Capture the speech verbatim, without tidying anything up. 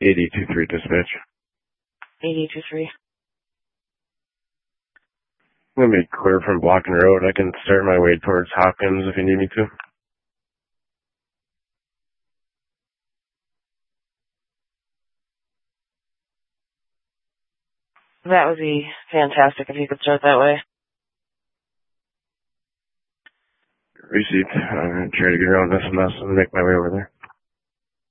eighty two three dispatch. eighty two three. I'm going to be clear from Blocking Road. I can start my way towards Hopkins if you need me to. That would be fantastic if you could start that way. Received. I'm going to try to get around this mess and make my way over there.